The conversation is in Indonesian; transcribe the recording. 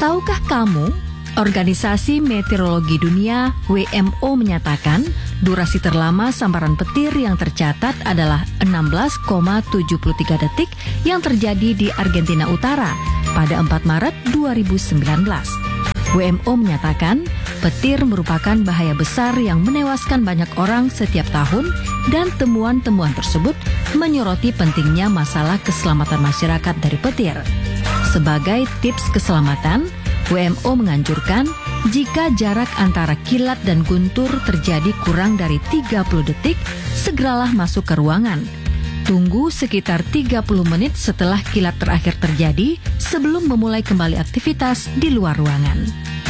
Tahukah kamu, Organisasi Meteorologi Dunia WMO menyatakan durasi terlama sambaran petir yang tercatat adalah 16,73 detik yang terjadi di Argentina Utara pada 4 Maret 2019. WMO menyatakan petir merupakan bahaya besar yang menewaskan banyak orang setiap tahun dan temuan-temuan tersebut menyoroti pentingnya masalah keselamatan masyarakat dari petir. Sebagai tips keselamatan, WMO menganjurkan jika jarak antara kilat dan guntur terjadi kurang dari 30 detik, segeralah masuk ke ruangan. Tunggu sekitar 30 menit setelah kilat terakhir terjadi sebelum memulai kembali aktivitas di luar ruangan.